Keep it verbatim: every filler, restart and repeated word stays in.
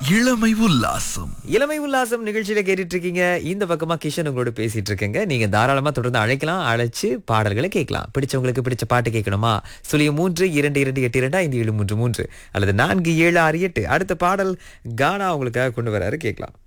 இளமை உல்லாசம். இளமை உல்லாசம் நிகழ்ச்சியில கேட்டுட்டு இருக்கீங்க. இந்த பக்கமா கிஷன் உங்களோட பேசிட்டு இருக்கேங்க. நீங்க தாராளமா தொடர்ந்து அழைக்கலாம், அழைச்சு பாடல்களை கேட்கலாம். பிடிச்சவங்களுக்கு பிடிச்ச பாட்டு கேட்கணுமா? சுழியம் மூன்று இரண்டு இரண்டு எட்டு இரண்டு ஐந்து ஏழு மூன்று மூன்று அல்லது நான்கு ஏழு ஆறு எட்டு. அடுத்த பாடல் கானா உங்களுக்காக கொண்டு வராரு, கேட்கலாம்.